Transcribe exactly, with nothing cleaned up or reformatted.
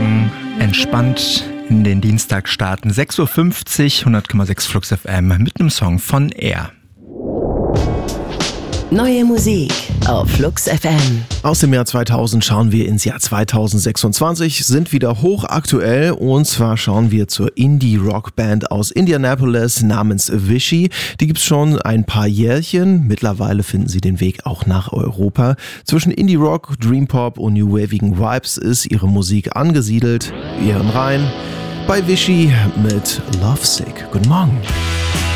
Morgen entspannt in den Dienstag starten. sechs Uhr fünfzig, hundert Komma sechs Flux F M mit einem Song von Air. Neue Musik auf Flux F M. Aus dem Jahr zweitausend schauen wir ins Jahr zweitausendsechsundzwanzig, sind wieder hochaktuell, und zwar schauen wir zur Indie-Rock-Band aus Indianapolis namens Vichy. Die gibt's schon ein paar Jährchen, mittlerweile finden sie den Weg auch nach Europa. Zwischen Indie-Rock, Dream-Pop und New-Wavigen Vibes ist ihre Musik angesiedelt. Wir hören rein bei Vichy mit Lovesick. Guten Morgen.